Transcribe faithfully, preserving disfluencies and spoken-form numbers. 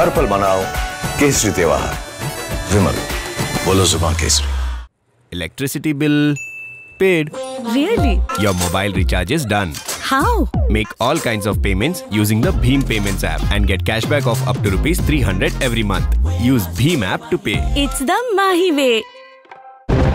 हर पल मनाओ केसरी त्योहार। विमल, बोलो जुबान Kesari. Electricity bill paid. Really? Your mobile recharge is done. How? Make all kinds of payments using the Bheem Payments app and get cashback of up to rupees three hundred every month. Use Bheem app to pay. It's the Mahi way.